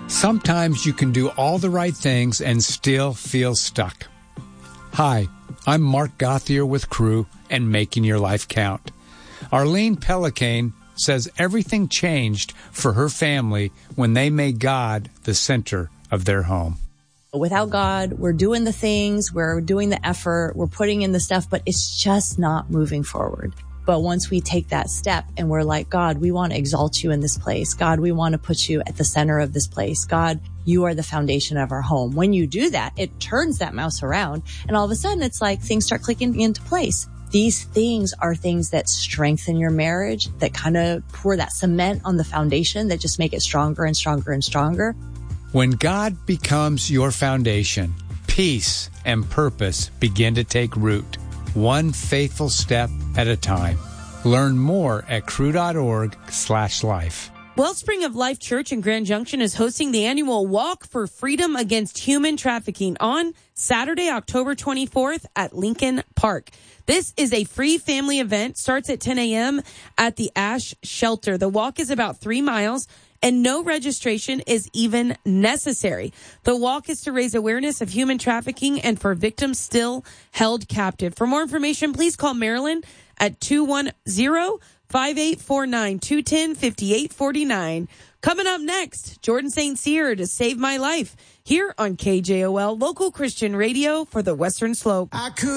Sometimes you can do all the right things and still feel stuck. Hi, I'm Mark Gauthier with Crew and Making Your Life Count. Arlene Pelicane says everything changed for her family when they made God the center of their home. Without God, we're doing the things, we're doing the effort, we're putting in the stuff, but it's just not moving forward. But once we take that step and we're like, God, we want to exalt you in this place. God, we want to put you at the center of this place. God, you are the foundation of our home. When you do that, it turns that mouse around and all of a sudden it's like things start clicking into place. These things are things that strengthen your marriage, that kind of pour that cement on the foundation, that just make it stronger and stronger and stronger. When God becomes your foundation, peace and purpose begin to take root, one faithful step at a time. Learn more at crew.org/life. Wellspring of Life Church in Grand Junction is hosting the annual Walk for Freedom Against Human Trafficking on Saturday, October 24th at Lincoln Park. This is a free family event, starts at 10 a.m. at the Ash Shelter. The walk is about 3 miles and no registration is even necessary. The walk is to raise awareness of human trafficking and for victims still held captive. For more information, please call Marilyn at 210-5849-210-5849. Coming up next, Jordan St. Cyr to Save My Life here on KJOL, local Christian radio for the Western Slope.